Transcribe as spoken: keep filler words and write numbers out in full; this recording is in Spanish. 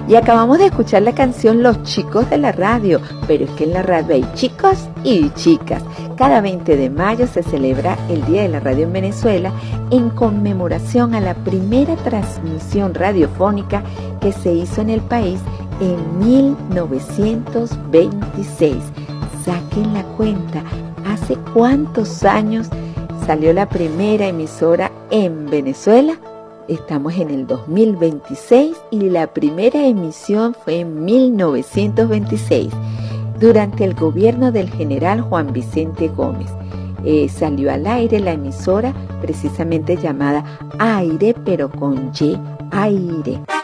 Y acabamos de escuchar la canción Los Chicos de la Radio, pero es que en la radio hay chicos y chicas. Cada veinte de mayo se celebra el Día de la Radio en Venezuela en conmemoración a la primera transmisión radiofónica que se hizo en el país en mil novecientos veintiséis. Saquen la cuenta, ¿hace cuántos años salió la primera emisora en Venezuela? Estamos en el dos mil veintiséis y la primera emisión fue en mil novecientos veintiséis, durante el gobierno del general Juan Vicente Gómez. Eh, salió al aire la emisora precisamente llamada Aire, pero con Y, Aire.